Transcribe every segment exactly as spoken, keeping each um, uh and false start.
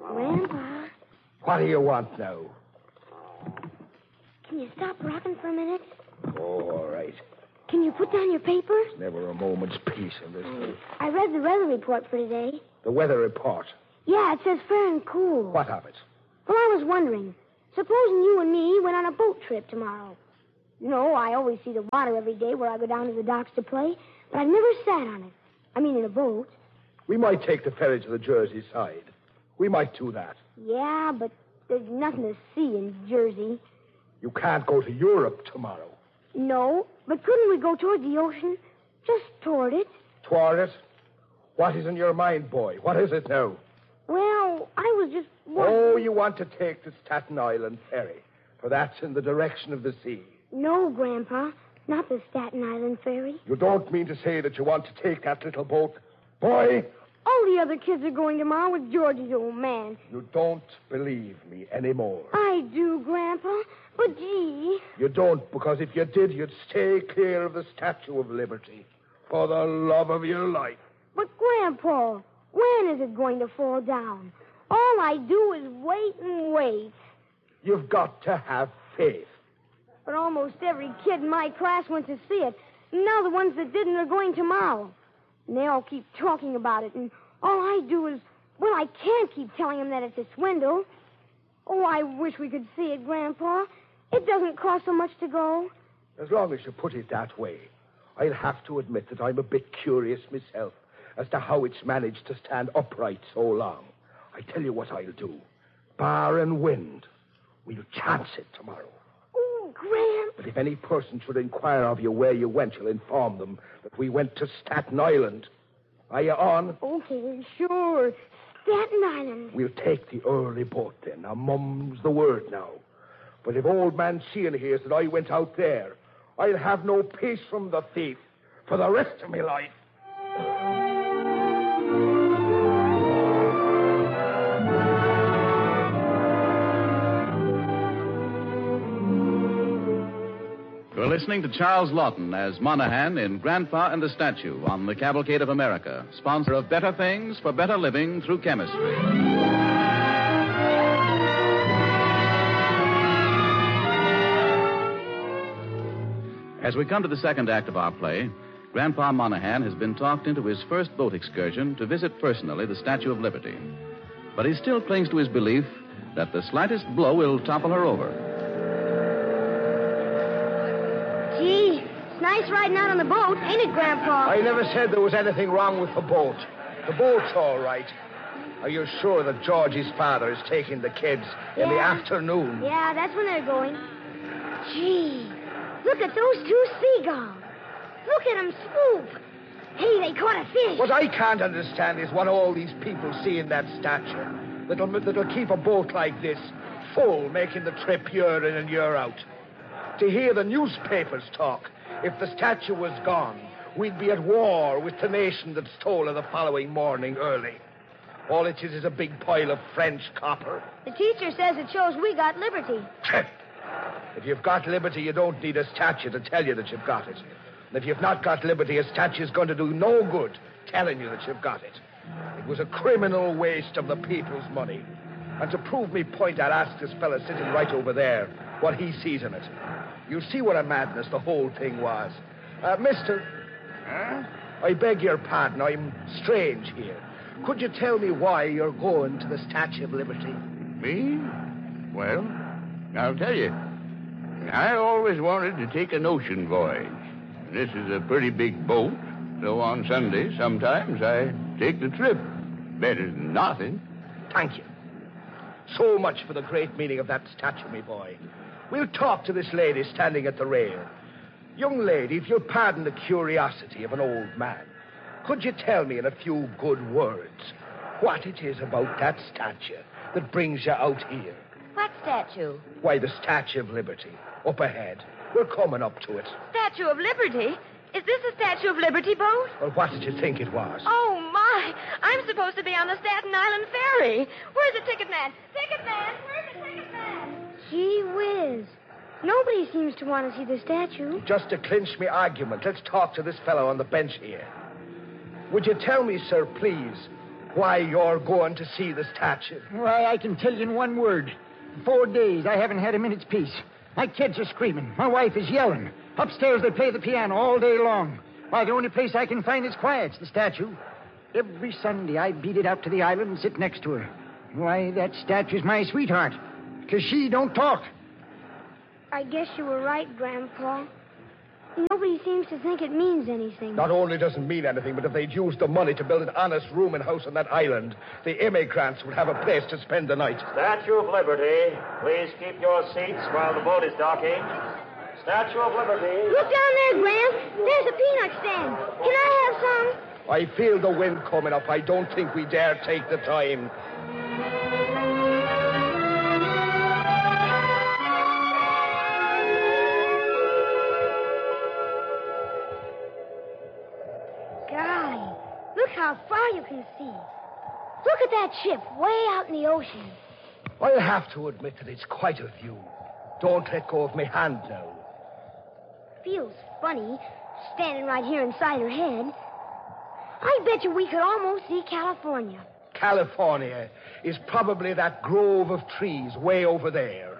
Grandpa. What do you want now? Can you stop rocking for a minute? Oh, all right. Can you put down your paper? Never a moment's peace in this I, place. I read the weather report for today. The weather report. Yeah, it says fair and cool. What of it? Well, I was wondering. Supposing you and me went on a boat trip tomorrow. You know, I always see the water every day where I go down to the docks to play, but I've never sat on it. I mean, in a boat. We might take the ferry to the Jersey side. We might do that. Yeah, but there's nothing to see in Jersey. You can't go to Europe tomorrow. No, but couldn't we go toward the ocean? Just toward it. Toward it? What is in your mind, boy? What is it now? Well, I was just wondering. Oh, you want to take the Staten Island ferry, for that's in the direction of the sea. No, Grandpa, not the Staten Island ferry. You don't mean to say that you want to take that little boat? Boy! All the other kids are going tomorrow with George's old man. You don't believe me anymore. I do, Grandpa, but gee. You don't, because if you did, you'd stay clear of the Statue of Liberty. For the love of your life. But, Grandpa, when is it going to fall down? All I do is wait and wait. You've got to have faith. But almost every kid in my class went to see it. And now the ones that didn't are going tomorrow. And they all keep talking about it. And all I do is, well, I can't keep telling them that it's a swindle. Oh, I wish we could see it, Grandpa. It doesn't cost so much to go. As long as you put it that way, I'll have to admit that I'm a bit curious myself as to how it's managed to stand upright so long. I tell you what I'll do. Bar and wind, we'll chance it tomorrow. Oh, Gran. But if any person should inquire of you where you went, you'll inform them that we went to Staten Island. Are you on? Okay, sure. Staten Island. We'll take the early boat then. Now, mum's the word now. But if old man Sheehan hears that I went out there, I'll have no peace from the thief for the rest of my life. You're listening to Charles Lawton as Monahan in Grandpa and the Statue on the Cavalcade of America, sponsor of better things for better living through chemistry. As we come to the second act of our play, Grandpa Monahan has been talked into his first boat excursion to visit personally the Statue of Liberty. But he still clings to his belief that the slightest blow will topple her over. Gee, it's nice riding out on the boat, ain't it, Grandpa? I never said there was anything wrong with the boat. The boat's all right. Are you sure that Georgie's father is taking the kids in the Yeah. afternoon? Yeah, that's when they're going. Gee, look at those two seagulls. Look at them swoop. Hey, they caught a fish. What I can't understand is what all these people see in that statue that'll, that'll keep a boat like this full, making the trip year in and year out. To hear the newspapers talk, if the statue was gone, we'd be at war with the nation that stole her the following morning early. All it is is a big pile of French copper. The teacher says it shows we got liberty. If you've got liberty, you don't need a statue to tell you that you've got it. And if you've not got liberty, a statue's going to do no good telling you that you've got it. It was a criminal waste of the people's money. And to prove me point, I'll ask this fella sitting right over there what he sees in it. You see what a madness the whole thing was. Uh, mister... Huh? I beg your pardon, I'm strange here. Could you tell me why you're going to the Statue of Liberty? Me? Well, I'll tell you. I always wanted to take an ocean voyage. This is a pretty big boat, so on Sunday, sometimes I take the trip. Better than nothing. Thank you. So much for the great meaning of that statue, me boy. We'll talk to this lady standing at the rail. Young lady, if you'll pardon the curiosity of an old man, could you tell me in a few good words what it is about that statue that brings you out here? What statue? Why, the Statue of Liberty, up ahead. We're coming up to it. Statue of Liberty? Is this a Statue of Liberty boat? Well, what did you think it was? Oh, my. I'm supposed to be on the Staten Island ferry. Where's the ticket man? Ticket man! Where's the ticket man? Gee whiz. Nobody seems to want to see the statue. Just to clinch me argument, let's talk to this fellow on the bench here. Would you tell me, sir, please, why you're going to see the statue. Why, I can tell you in one word. In four days, I haven't had a minute's peace. My kids are screaming. My wife is yelling. Upstairs, they play the piano all day long. Why, the only place I can find is quiet's the statue. Every Sunday, I beat it out to the island and sit next to her. Why, that statue's my sweetheart. Because she don't talk. I guess you were right, Grandpa. Nobody seems to think it means anything. Not only doesn't mean anything, but if they'd used the money to build an honest rooming house on that island, the immigrants would have a place to spend the night. Statue of Liberty, please keep your seats while the boat is docking. Statue of Liberty. Look down there, Graham. There's a peanut stand. Can I have some? I feel the wind coming up. I don't think we dare take the time. Golly, look how far you can see. Look at that ship way out in the ocean. I'll have to admit that it's quite a view. Don't let go of my hand now. Feels funny, standing right here inside her head. I bet you we could almost see California. California is probably that grove of trees way over there.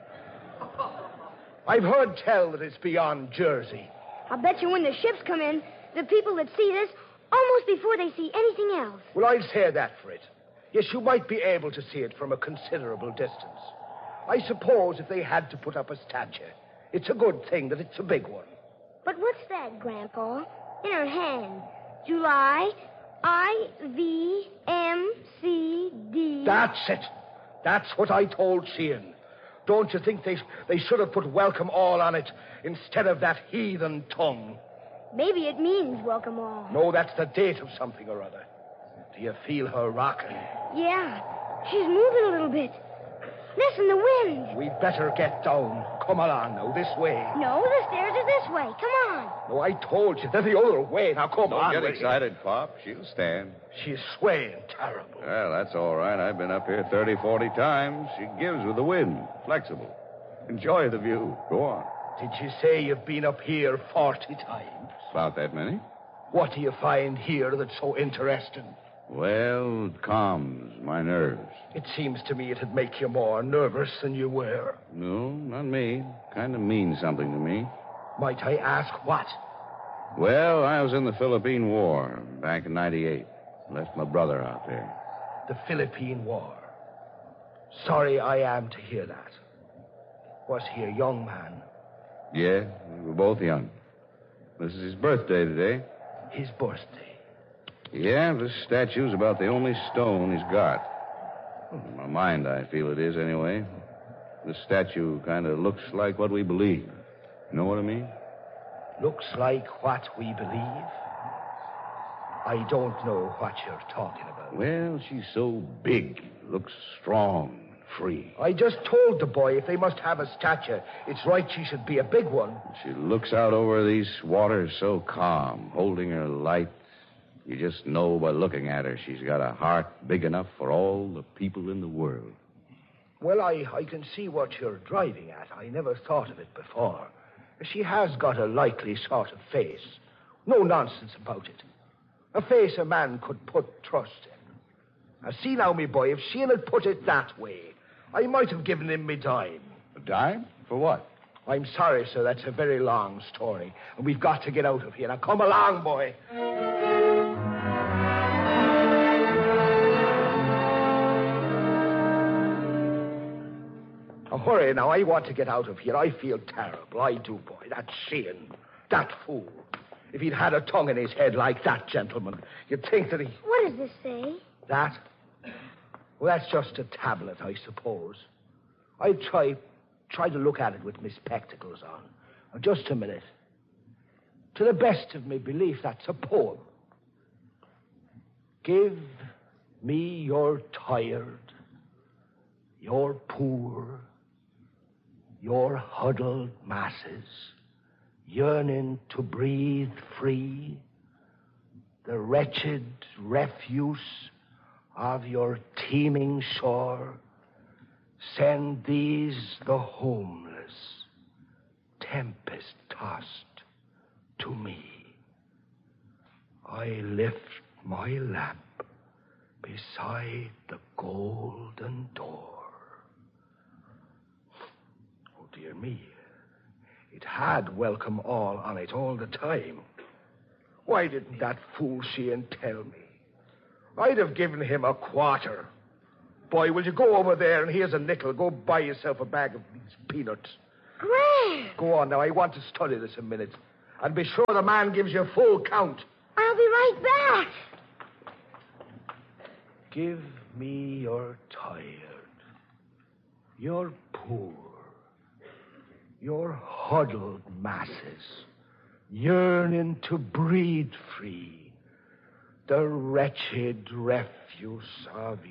I've heard tell that it's beyond Jersey. I bet you when the ships come in, the people that see this, almost before they see anything else. Well, I'll say that for it. Yes, you might be able to see it from a considerable distance. I suppose if they had to put up a statue, it's a good thing that it's a big one. But what's that, Grandpa? In her hand. July, I, V, M, C, D. That's it. That's what I told Sheehan. Don't you think they, they should have put welcome all on it instead of that heathen tongue? Maybe it means welcome all. No, that's the date of something or other. Do you feel her rocking? Yeah, she's moving a little bit. Listen, the wind. We'd better get down. Come along now, this way. No, the stairs are this way. Come on. No, I told you, they're the other way. Now, come Don't on. get will you? excited, Pop. She'll stand. She's swaying terrible. Well, that's all right. I've been up here thirty, forty times. She gives with the wind. Flexible. Enjoy the view. Go on. Did you say you've been up here forty times? About that many? What do you find here that's so interesting? Well, it calms my nerves. It seems to me it'd make you more nervous than you were. No, not me. Kind of means something to me. Might I ask what? Well, I was in the Philippine War back in ninety-eight. Left my brother out there. The Philippine War. Sorry I am to hear that. Was he a young man? Yeah, we were both young. This is his birthday today. His birthday. Yeah, this statue's about the only stone he's got. In my mind, I feel it is anyway. This statue kind of looks like what we believe. You know what I mean? Looks like what we believe? I don't know what you're talking about. Well, she's so big. Looks strong and free. I just told the boy if they must have a statue, it's right she should be a big one. She looks out over these waters so calm, holding her light. You just know by looking at her she's got a heart big enough for all the people in the world. Well, I, I can see what you're driving at. I never thought of it before. She has got a likely sort of face. No nonsense about it. A face a man could put trust in. Now, see now, me boy, if she had put it that way, I might have given him me dime. A dime? For what? I'm sorry, sir, that's a very long story. And we've got to get out of here. Now, come along, boy. Now, hurry now. I want to get out of here. I feel terrible. I do, boy. That Sheehan. That fool. If he'd had a tongue in his head like that, gentleman, you'd think that he... What does this say? That? Well, that's just a tablet, I suppose. I'd try, try to look at it with my spectacles on. Now, just a minute. To the best of my belief, that's a poem. Give me your tired, your poor, your huddled masses, yearning to breathe free, the wretched refuse of your teeming shore. Send these the homeless, tempest-tossed, to me. I lift my lamp beside the golden door. Oh, dear me. It had welcome all on it all the time. Why didn't that fool Sheehan tell me? I'd have given him a quarter. Boy, will you go over there and here's a nickel. Go buy yourself a bag of these peanuts. Grant! Go on now. I want to study this a minute. And be sure the man gives you a full count. I'll be right back. Give me your tired, your poor, your huddled masses, yearning to breathe free, the wretched refuse of